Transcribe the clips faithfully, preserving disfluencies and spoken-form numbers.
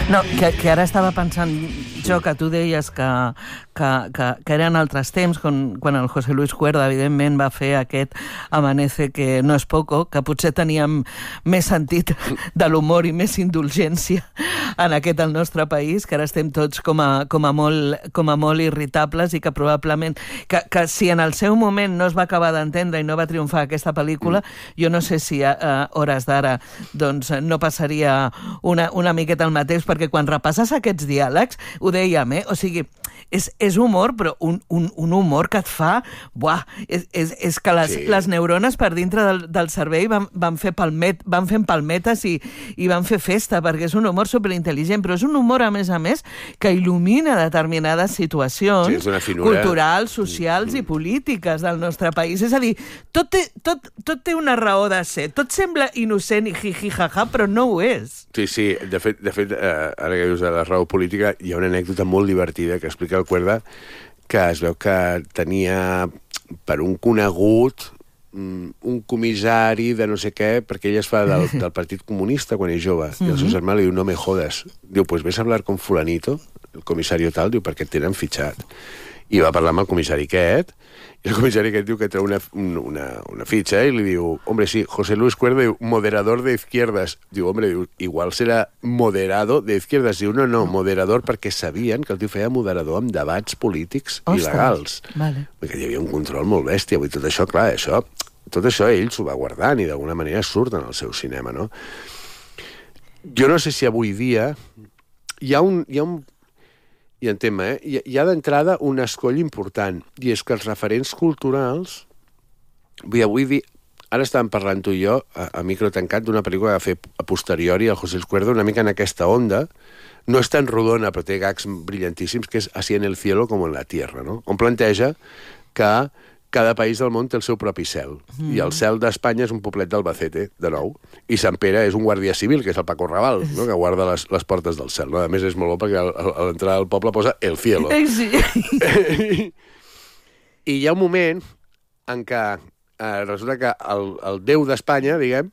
No, que, que ara estava pensant jo que tu deies que, que, que, que eren altres temps, quan, quan el José Luis Cuerda, evidentment, va fer aquest Amanece, que no és poco, que potser teníem més sentit de l'humor i més indulgència en aquest el nostre país, que ara estem tots com a, com a, molt, com a molt irritables i que probablement... Que, que si en el seu moment no es va acabar d'entendre i no va triomfar aquesta pel·lícula, mm. jo no sé si a, a hores d'ara doncs, no passaria una, una miqueta el mateix, perquè quan repasses aquests diàlegs, ho dèiem, eh? O sigui, és, és humor, però un, un, un humor que et fa... Buah, és, és, és que les, sí. les neurones per dintre del, del cervell van, van, fer palmet, van fent palmetes i, i van fer festa, perquè és un humor superintel·ligent, però és un humor, a més a més, que il·lumina determinades situacions sí, culturals, socials mm. i polítiques del nostre país. És a dir, tot té, tot, tot té una raó de ser. Tot sembla innocent i jiji-jaja, però no ho és. Sí, sí. De fet, de fet eh, ara que dius de la raó política, hi ha una anècdota molt divertida que explica el Cuerda, que es veu que tenia per un conegut un comissari de no sé què, perquè ell es fa del, del Partit Comunista quan és jove, mm-hmm. i el seu germà li diu, no me jodas. Diu, pues ves a hablar con fulanito, el comissari tal, diu, perquè et tenen fitxat. I va parlar amb el comissari aquest, i el comissari aquest diu que treu una, una, una fitxa, i li diu, hombre, sí, José Luis Cuerda, diu, moderador de izquierdas. Diu, hombre, diu, igual serà moderado de izquierdas. Diu, no, no, moderador, perquè sabien que el tio feia moderador amb debats polítics Ostres, il·legals. Vale. Perquè hi havia un control molt bèstia, i tot això, clar, això, tot això ell s'ho va guardant i d'alguna manera surt en el seu cinema, no? Jo no sé si avui dia hi ha un... Hi ha un I en tema, eh? Hi, hi ha d'entrada un escoll important, i és que els referents culturals... Vull, avui dir... Ara estàvem parlant tu i jo, a, a micro tancat, d'una pel·lícula que va fer a posteriori al José Luis Cuerda, una mica en aquesta onda. No és tan rodona, però té gags brillantíssims, que és Así en el cielo como en la tierra, no? On planteja que cada país del món té el seu propi cel. Mm. I el cel d'Espanya és un poblet d'Albacete, de nou. I Sant Pere és un guàrdia civil, que és el Paco Raval, no? Que guarda les, les portes del cel. No? A més, és molt bo perquè a, a l'entrada del poble posa el cielo. Sí. I, I hi ha un moment en què eh, resulta que el, el déu d'Espanya, diguem,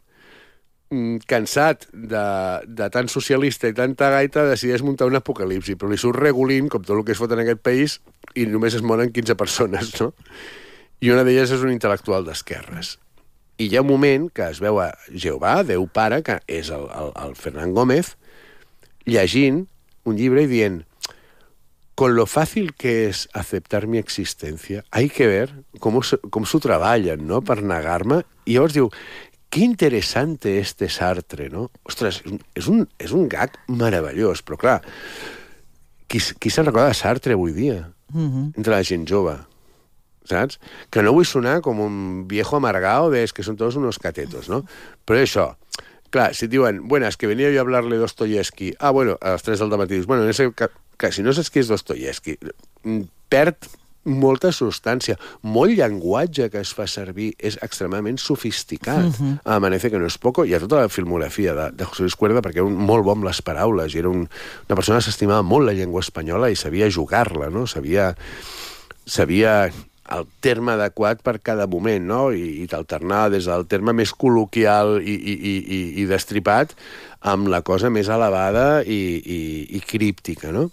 cansat de, de tant socialista i tanta gaita, decideix muntar un apocalipsi, però li surt regulint, com tot el que es fot en aquest país, i només es moren quinze persones, no? I una d'elles és un intel·lectual d'esquerres. I hi ha un moment que es veu a Jehovà, Déu Pare, que és el, el, el Fernán Gómez, llegint un llibre i dient con lo fácil que es aceptar mi existencia, hay que ver com, com s'ho treballen, no?, per negar-me. I llavors diu, que interessante este Sartre, no? Ostres, és un, és un gag meravellós, però clar, qui, qui se'n recorda de Sartre avui dia? Mm-hmm. Entre la gent jove. Saps? Que no vull sonar com un viejo amargado de es que son todos unos catetos, ¿no? Però això, clar, si et diuen, bueno, es que venía yo a hablarle de Dostoyevsky, ah, bueno, a les tres del dematí, dius, bueno, en ese, que, que si no saps qui és Dostoyevsky, perd molta substància. Molt llenguatge que es fa servir és extremadament sofisticat. Uh-huh. A Amanece, que no és poco, i a tota la filmografia de, de José Luis Cuerda, perquè era un, molt bon amb les paraules, i era un, una persona que s'estimava molt la llengua espanyola i sabia jugar-la, no? Sabia... sabia el terme adequat per cada moment, no? I, i t'alternar des del terme més col·loquial i, i, i, i destripat amb la cosa més elevada i, i, i críptica, no?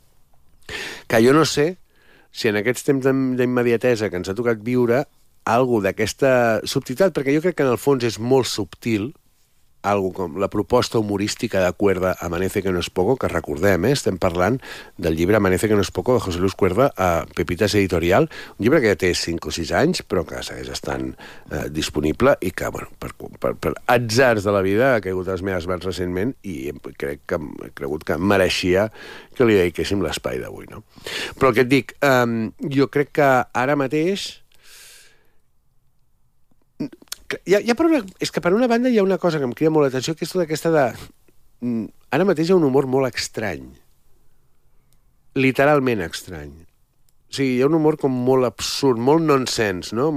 Que jo no sé si en aquests temps d'immediatesa que ens ha tocat viure algo d'aquesta subtilitat, perquè jo crec que en el fons és molt subtil, algo com la proposta humorística de Cuerda, Amanece, que no és poco, que recordem, eh? Estem parlant del llibre Amanece, que no és poco, de José Luis Cuerda, a Pepitas Editorial, un llibre que ja té cinc o sis anys, però que segueix estant eh, disponible i que, bueno, per, per, per atzars de la vida ha caigut a les meves mans recentment i crec que he cregut que mereixia que li dediquéssim l'espai d'avui, no? Però el que et dic, eh, jo crec que ara mateix... Hi ha, hi ha per una, és que per una banda hi ha una cosa que em crida molt l'atenció, que és tota aquesta de... Ara mateix hi ha un humor molt estrany. Literalment estrany. O sigui, hi ha un humor com molt absurd, molt nonsense, no?